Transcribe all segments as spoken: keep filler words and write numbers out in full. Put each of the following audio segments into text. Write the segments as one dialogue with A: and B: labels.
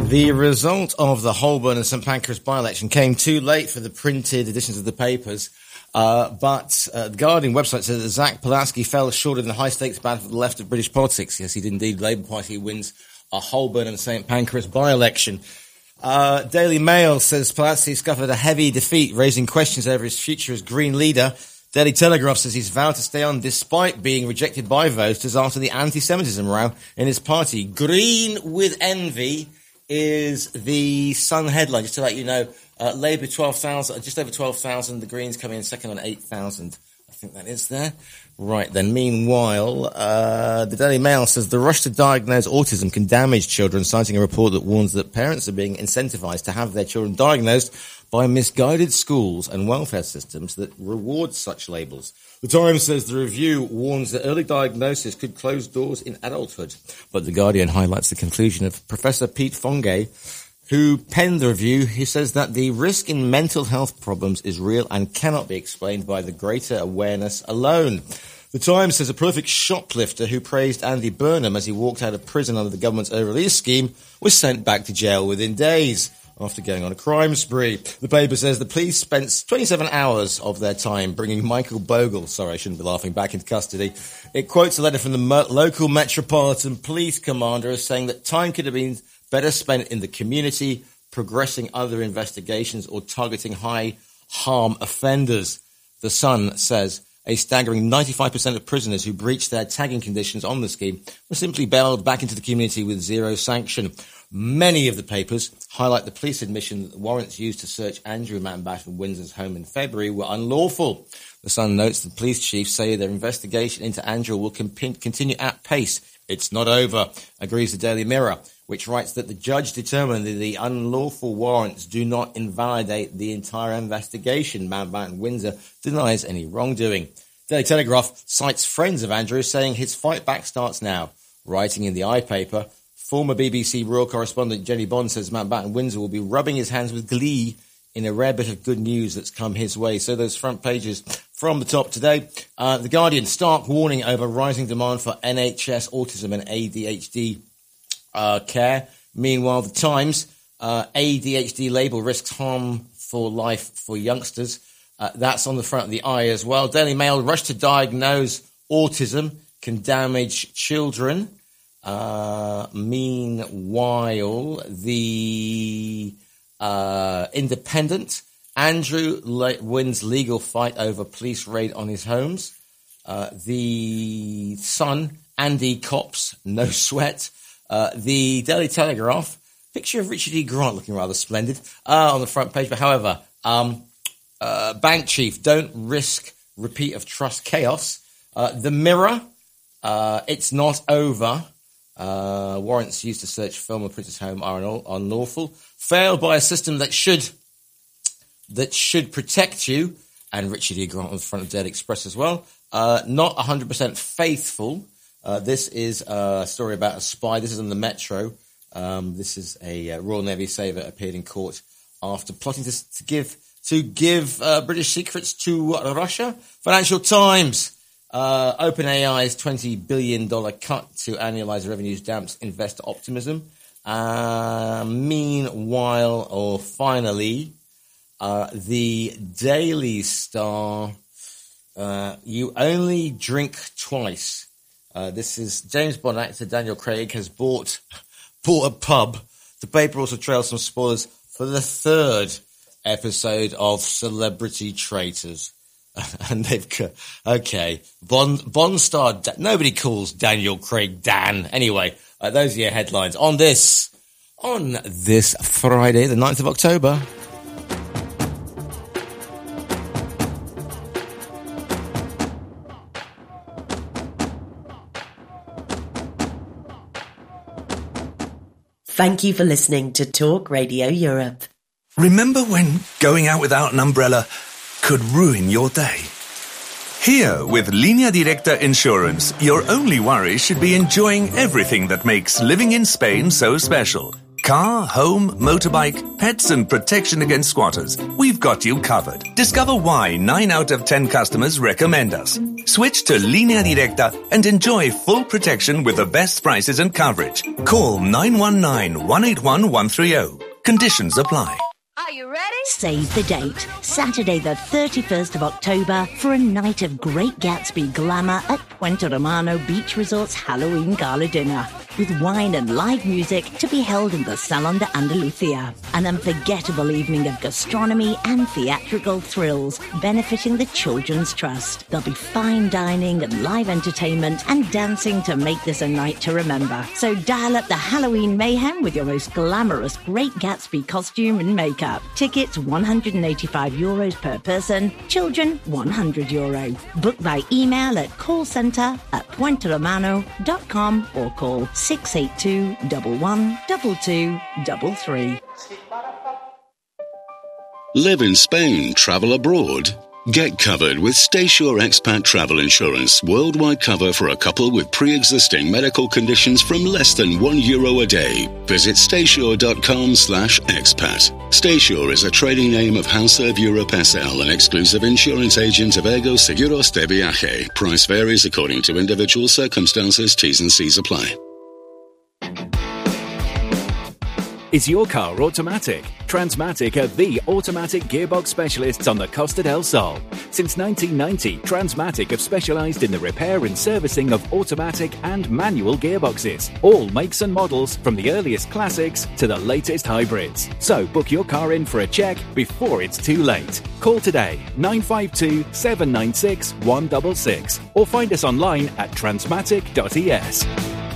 A: The result of the Holborn and St Pancras by-election came too late for the printed editions of the papers, uh, but uh, the Guardian website says that Zach Pulaski fell short in the high-stakes battle for the left of British politics. Yes, he did indeed. Labour Party wins a Holborn and St Pancras by-election. Uh, Daily Mail says Pulaski suffered a heavy defeat, raising questions over his future as Green leader. Daily Telegraph says he's vowed to stay on despite being rejected by voters after the anti-Semitism row in his party. Green with envy is the Sun headline. Just to let you know, uh, Labour twelve thousand, just over twelve thousand. The Greens coming in second on eight thousand. I think that is there. Right then. Meanwhile, uh, the Daily Mail says the rush to diagnose autism can damage children, citing a report that warns that parents are being incentivised to have their children diagnosed by misguided schools and welfare systems that reward such labels. The Times says the review warns that early diagnosis could close doors in adulthood. But The Guardian highlights the conclusion of Professor Pete Fongay, who penned the review. He says that the risk in mental health problems is real and cannot be explained by the greater awareness alone. The Times says a prolific shoplifter who praised Andy Burnham as he walked out of prison under the government's early-release scheme was sent back to jail within days after going on a crime spree. The paper says the police spent twenty-seven hours of their time bringing Michael Bogle, sorry, I shouldn't be laughing, back into custody. It quotes a letter from the mo- local Metropolitan Police Commander as saying that time could have been better spent in the community, progressing other investigations or targeting high-harm offenders. The Sun says a staggering ninety-five percent of prisoners who breached their tagging conditions on the scheme were simply bailed back into the community with zero sanction. Many of the papers highlight the police admission that the warrants used to search Andrew Mountbatten Windsor's home in February were unlawful. The Sun notes the police chief say their investigation into Andrew will comp- continue at pace. It's not over, agrees the Daily Mirror, which writes that the judge determined that the unlawful warrants do not invalidate the entire investigation. Mountbatten Windsor denies any wrongdoing. Daily Telegraph cites friends of Andrew saying his fight back starts now. Writing in the iPaper, former B B C Royal correspondent Jenny Bond says Mountbatten Windsor will be rubbing his hands with glee in a rare bit of good news that's come his way. So those front pages from the top today. Uh, the Guardian, stark warning over rising demand for N H S autism and A D H D uh, care. Meanwhile, the Times, uh, A D H D label risks harm for life for youngsters. Uh, that's on the front of the eye as well. Daily Mail, rush to diagnose autism can damage children. Uh, meanwhile, the uh, Independent, Andrew le- wins legal fight over police raid on his homes. Uh, the Sun, Andy cops, no sweat. Uh, the Daily Telegraph, picture of Richard E. Grant looking rather splendid uh, on the front page. But however, um, uh, bank chief, don't risk repeat of trust chaos. Uh, the Mirror, uh, it's not over. Uh, warrants used to search former Princess Home are unlawful. Failed by a system that should that should protect you. And Richard E. Grant on the front of Daily Express as well. Uh, not one hundred percent faithful. Uh, this is a story about a spy. This is on the Metro. Um, this is a uh, Royal Navy sailor appeared in court after plotting to, to give to give uh, British secrets to uh, Russia. Financial Times. Uh, OpenAI's twenty billion dollars cut to annualized revenues damps investor optimism. Uh, meanwhile, or finally, uh, the Daily Star, uh, you only drink twice. Uh, this is James Bond actor Daniel Craig has bought, bought a pub. The paper also trails some spoilers for the third episode of Celebrity Traitors. And they've got, okay, Bond, Bond star, da- nobody calls Daniel Craig Dan. Anyway, uh, those are your headlines on this, on this Friday, the ninth of October.
B: Thank you for listening to Talk Radio Europe.
C: Remember when going out without an umbrella could ruin your day? Here, with Línea Directa Insurance, your only worry should be enjoying everything that makes living in Spain so special. Car, home, motorbike, pets and protection against squatters. We've got you covered. Discover why nine out of ten customers recommend us. Switch to Línea Directa and enjoy full protection with the best prices and coverage. Call nine one nine, one eight one, one three zero. Conditions apply.
D: Are you ready?
E: Save the date. Saturday the thirty-first of October for a night of Great Gatsby glamour at Puente Romano Beach Resort's Halloween Gala Dinner. With wine and live music to be held in the Salon de Andalucía. An unforgettable evening of gastronomy and theatrical thrills benefiting the Children's Trust. There'll be fine dining and live entertainment and dancing to make this a night to remember. So dial up the Halloween mayhem with your most glamorous Great Gatsby costume and makeup. Tickets one hundred eighty-five euros per person, children one hundred euro. Book by email at callcenter at puente romano dot com or call six eight two, one one, two two three three.
F: Live in Spain, travel abroad. Get covered with StaySure Expat Travel Insurance. Worldwide cover for a couple with pre-existing medical conditions from less than one euro a day. Visit staysure.com slash expat. StaySure is a trading name of Houseserve Europe S L, an exclusive insurance agent of Ergo Seguros de Viaje. Price varies according to individual circumstances. T's and C's apply.
G: Is your car automatic? Transmatic are the automatic gearbox specialists on the Costa del Sol. Since nineteen ninety, Transmatic have specialised in the repair and servicing of automatic and manual gearboxes. All makes and models, from the earliest classics to the latest hybrids. So book your car in for a check before it's too late. Call today, nine five two, seven nine six, one six six, or find us online at transmatic dot e s.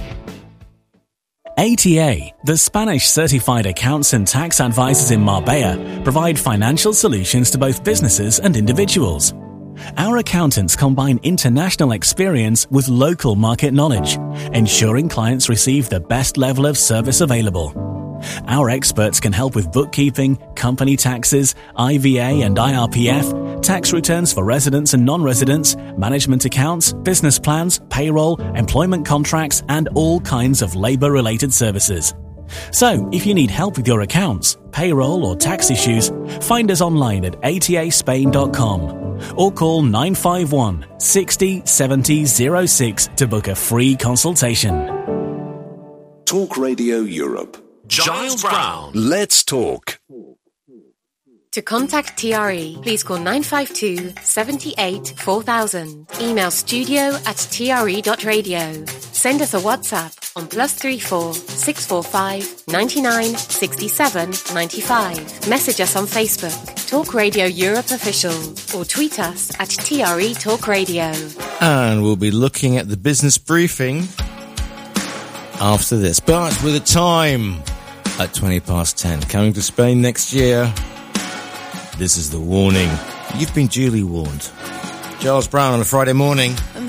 H: A T A, the Spanish certified accounts and tax advisors in Marbella, provide financial solutions to both businesses and individuals. Our accountants combine international experience with local market knowledge, ensuring clients receive the best level of service available. Our experts can help with bookkeeping, company taxes, I V A and I R P F, tax returns for residents and non-residents, management accounts, business plans, payroll, employment contracts, and all kinds of labour-related services. So, if you need help with your accounts, payroll or tax issues, find us online at a t a spain dot com or call nine five one, six zero, seven zero zero six to book a free consultation.
I: Talk Radio Europe.
C: Giles Brown. Let's talk.
D: To contact T R E, please call nine five two, seven eight, four thousand. Email studio at t r e dot radio. Send us a WhatsApp on plus three four, six four five, nine nine, six seven, nine five. Message us on Facebook, Talk Radio Europe Official, or tweet us at T R E Talk Radio.
A: And we'll be looking at the business briefing after this. But with a time at twenty past ten. Coming to Spain next year. This is the warning. You've been duly warned. Giles Brown on a Friday morning.